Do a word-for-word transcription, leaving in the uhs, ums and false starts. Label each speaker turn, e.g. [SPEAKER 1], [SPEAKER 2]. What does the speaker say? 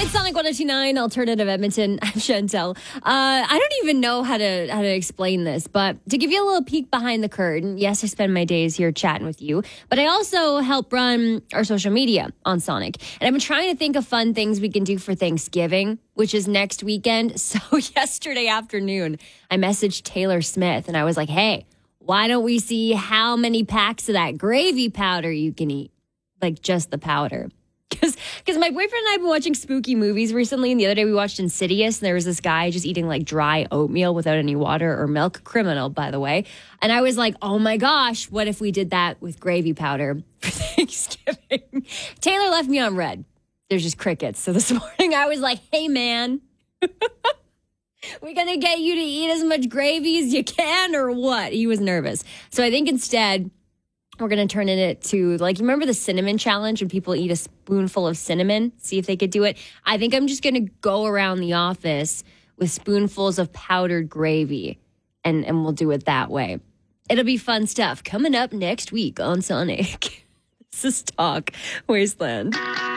[SPEAKER 1] It's Sonic one oh two point nine, Alternative Edmonton. I'm Chantel. Uh, I don't even know how to how to explain this, but to give you a little peek behind the curtain, yes, I spend my days here chatting with you, but I also help run our social media on Sonic. And I've been trying to think of fun things we can do for Thanksgiving, which is next weekend. So yesterday afternoon, I messaged Taylor Smith and I was like, hey, why don't we see how many packs of that gravy powder you can eat? Like just the powder. Because because my boyfriend and I have been watching spooky movies recently, and the other day we watched Insidious, and there was this guy just eating like dry oatmeal without any water or milk. Criminal, by the way. And I was like, oh my gosh, what if we did that with gravy powder for Thanksgiving? Taylor left me on red. There's just crickets. So this morning I was like, hey man, we're going to get you to eat as much gravy as you can or what? He was nervous. So I think instead we're going to turn it to, like, you remember the cinnamon challenge when people eat a spoonful of cinnamon? See if they could do it. I think I'm just going to go around the office with spoonfuls of powdered gravy, and, and we'll do it that way. It'll be fun stuff coming up next week on Sonic. This is Talk Wasteland.